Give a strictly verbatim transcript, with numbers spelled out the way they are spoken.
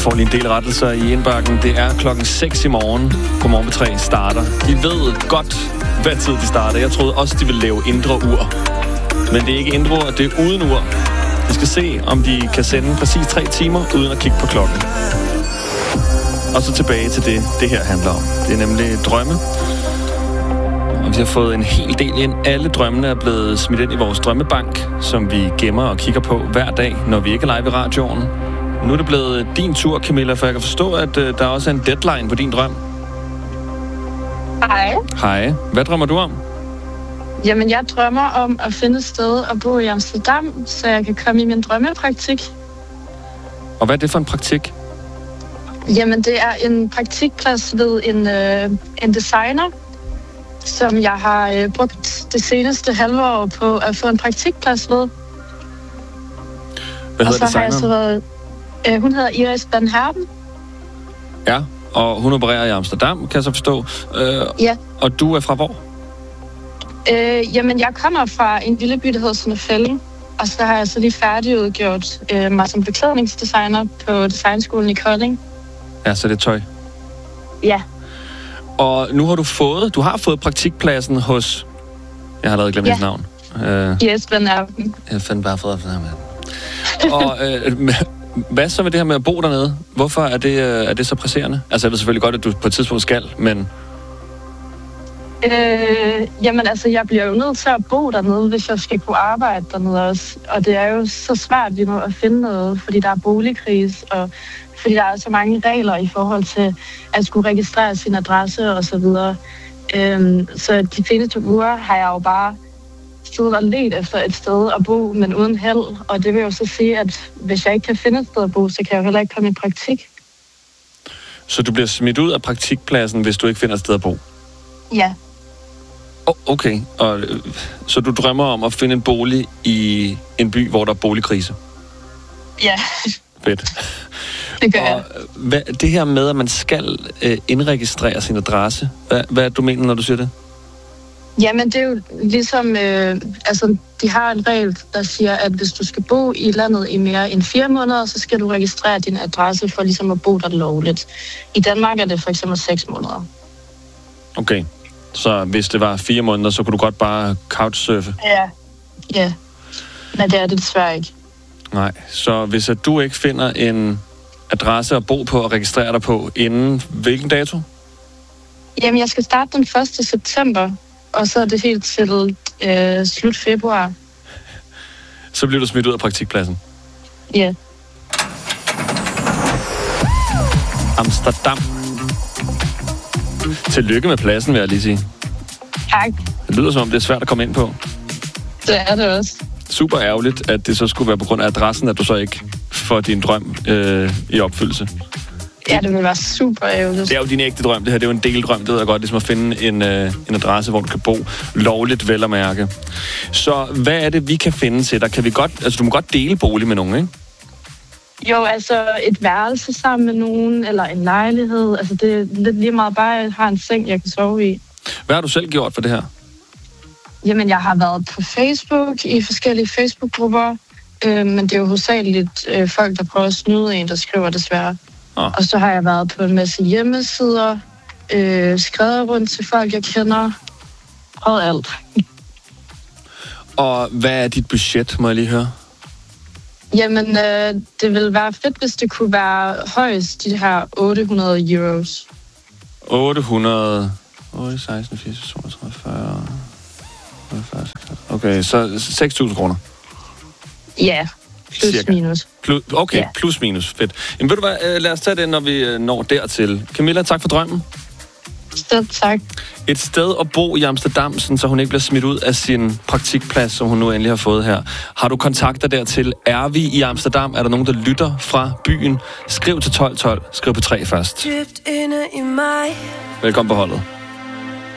får lige en del rettelser i indbakken. Det er klokken seks i morgen. Godmorgen med tre starter. De ved godt, hvad tid de starter. Jeg troede også, de ville lave indre ur. Men det er ikke indre ur, det er uden ur. Vi skal se, om de kan sende præcis tre timer, uden at kigge på klokken. Og så tilbage til det, det her handler om. Det er nemlig drømme. Og vi har fået en hel del ind. Alle drømmene er blevet smidt ind i vores drømmebank, som vi gemmer og kigger på hver dag, når vi ikke er live i radioen. Nu er det blevet din tur, Camilla, for jeg kan forstå, at uh, der også er en deadline på din drøm. Hej. Hej. Hvad drømmer du om? Jamen, jeg drømmer om at finde et sted at bo i Amsterdam, så jeg kan komme i min drømmepraktik. Og hvad er det for en praktik? Jamen, det er en praktikplads ved en, øh, en designer, som jeg har øh, brugt det seneste halve år på at få en praktikplads ved. Hvad hedder og så har jeg designeren? så været, øh, hun hedder Iris Van Herben. Ja, og hun opererer i Amsterdam, kan jeg så forstå. Øh, Ja. Og du er fra hvor? Øh, jamen, jeg kommer fra en lille by, der hedder Sønderfælde, og så har jeg så lige færdigudgjort øh, mig som beklædningsdesigner på Designskolen i Kolding. Ja, så det er tøj. Ja. Og nu har du fået, du har fået praktikpladsen hos, jeg har lavet glemt Ja. hendes navn. Øh, Iris Van Herben. jeg fandt bare fået af den her mand. Og øh, hvad så med det her med at bo dernede? Hvorfor er det, øh, er det så presserende? Altså, jeg ved selvfølgelig godt, at du på et tidspunkt skal, men... Øh, jamen altså, jeg bliver jo nødt til at bo dernede, hvis jeg skal kunne arbejde dernede også. Og det er jo så svært lige nu at finde noget, fordi der er boligkrise, og fordi der er så mange regler i forhold til at skulle registrere sin adresse og så videre. Øh, så de seneste uger har jeg jo bare siddet og let efter et sted at bo, men uden held. Og det vil jo så sige, at hvis jeg ikke kan finde et sted at bo, så kan jeg jo heller ikke komme i praktik. Så du bliver smidt ud af praktikpladsen, hvis du ikke finder et sted at bo? Ja. Oh, okay, og, øh, så du drømmer om at finde en bolig i en by, hvor der er boligkrise? Ja. Fedt. Det gør og, jeg. hvad, det her med, at man skal øh, indregistrere sin adresse, hvad, hvad du mener, når du siger det? Jamen, det er jo ligesom, øh, altså, de har en regel, der siger, at hvis du skal bo i landet i mere end fire måneder, så skal du registrere din adresse for ligesom at bo der lovligt. I Danmark er det for eksempel seks måneder. Okay, så hvis det var fire måneder, så kunne du godt bare couchsurfe? Ja. Ja, men det er det desværre ikke. Nej, så hvis at du ikke finder en adresse at bo på og registrere dig på inden hvilken dato? Jamen, jeg skal starte den første september, og så er det helt til øh, slut februar. Så bliver du smidt ud af praktikpladsen? Ja. Amsterdam. Tillykke med pladsen, vil jeg lige sige. Tak. Det lyder som om, det er svært at komme ind på. Det er det også. Super ærgerligt, at det så skulle være på grund af adressen, at du så ikke får din drøm øh, i opfyldelse. Ja, det vil være super ærgerligt. Det er jo din ægte drøm, det her. Det er jo en deldrøm, det ved jeg godt, ligesom at finde en, øh, en adresse, hvor du kan bo lovligt, vel at mærke. Så hvad er det, vi kan finde til dig? Kan vi godt, altså du må godt dele bolig med nogen, ikke? Jo, altså et værelse sammen med nogen, eller en lejlighed. Altså det er lidt lige meget bare, at jeg har en seng, jeg kan sove i. Hvad har du selv gjort for det her? Jamen, jeg har været på Facebook, i forskellige Facebook-grupper. Øh, men det er jo hovedsageligt øh, folk, der prøver at snyde en, der skriver desværre. Ah. Og så har jeg været på en masse hjemmesider, øh, skrevet rundt til folk, jeg kender. Prøvet alt. Og hvad er dit budget, må jeg lige høre? Jamen, øh, det ville være fedt, hvis det kunne være højst de her otte hundrede euros. otte hundrede... otte, seksten, firs, toogtredive, fyrre... Okay, så seks tusind kroner. Ja, plus Cirka. minus. Plus, okay, Ja. plus minus. Fedt. Jamen ved du hvad, lad os tage det, når vi når dertil. Camilla, tak for drømmen. Så tak. Et sted at bo i Amsterdam, så hun ikke bliver smidt ud af sin praktikplads, som hun nu endelig har fået her. Har du kontakter dertil? Er vi i Amsterdam? Er der nogen, der lytter fra byen? Skriv til tolv tolv. Skriv på tre først. Velkommen på holdet.